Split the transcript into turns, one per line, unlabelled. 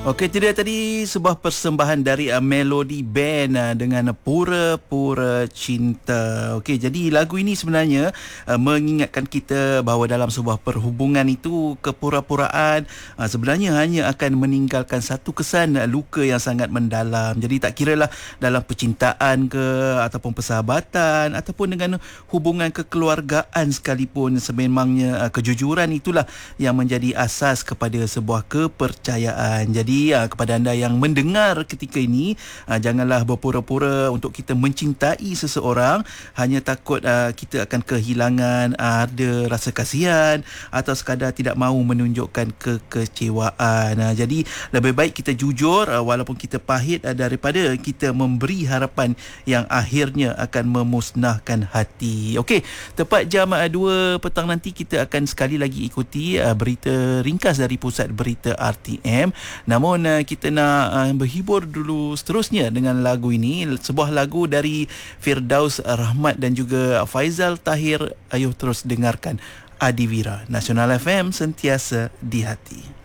Okey, itu dia tadi sebuah persembahan dari Melody Band dengan Pura-Pura Cinta. Okey, jadi lagu ini sebenarnya mengingatkan kita bahawa dalam sebuah perhubungan itu kepura-puraan sebenarnya hanya akan meninggalkan satu kesan luka yang sangat mendalam. Jadi tak kiralah dalam percintaan ke ataupun persahabatan ataupun dengan hubungan kekeluargaan sekalipun, sememangnya kejujuran itulah yang menjadi asas kepada sebuah kepercayaan. Jadi kepada anda yang mendengar ketika ini, janganlah berpura-pura untuk kita mencintai seseorang hanya takut kita akan kehilangan ada rasa kasihan atau sekadar tidak mahu menunjukkan kekecewaan. Jadi lebih baik kita jujur walaupun kita pahit daripada kita memberi harapan yang akhirnya akan memusnahkan hati. Okey, tepat jam 2 petang nanti kita akan sekali lagi ikuti berita ringkas dari Pusat Berita RTM. Namun kita nak berhibur dulu seterusnya dengan lagu ini, sebuah lagu dari Firdaus Rahmat dan juga Faizal Tahir. Ayuh terus dengarkan Adivira, Nasional FM, sentiasa di hati.